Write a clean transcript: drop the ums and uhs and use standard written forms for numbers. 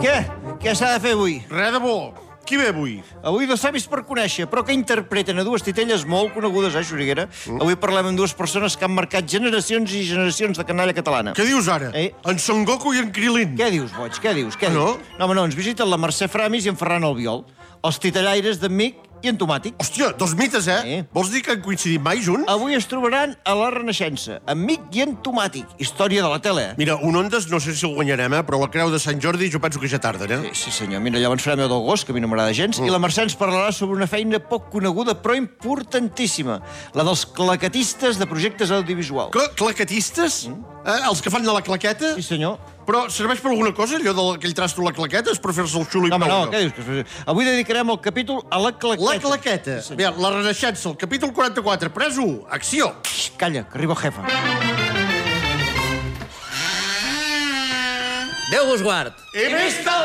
Què? Què s'ha de fer avui? Res de bo. Qui ve avui? Avui dos savis per conèixer, però que interpreten a dues titelles molt conegudes, Xuriguera? Avui parlem amb dues persones que han marcat generacions i generacions de canalla catalana. Què dius ara? En Son Goku i en Krilin. Què dius, boig? Què dius? No? No, home, no, ens visiten la Mercè Framis i en Ferran Albiol, els titellaires d'en Mic i en Tomàtic. Hòstia, dos mites, eh? Sí. Vols dir que han coincidit mai junts? Avui es trobaran a la Renaixença, en Mic i en Tomàtic. Història de la tele, Mira, un Ondes no sé si el guanyarem, però la Creu de Sant Jordi jo penso que ja tarden, eh? Sí, senyor. Mira, llavors farem el del gos, que a mi no m'agrada gens, i la Mercè ens parlarà sobre una feina poc coneguda, però importantíssima, la dels claquetistes de projectes audiovisuals. Claquetistes? Els que fan de la claqueta? Sí, senyor. Però serveix per alguna cosa, allò d'aquell trasto a la claqueta? És per fer-se el xulo i No, home, no, prou, què dius? Avui dedicarem el capítol a la claqueta. La claqueta. Sí, Mira, la Renaixença, el capítol 44. Pres 1. Acció. Xxt, calla, que arriba el jefe. Déu vos guard. He vist el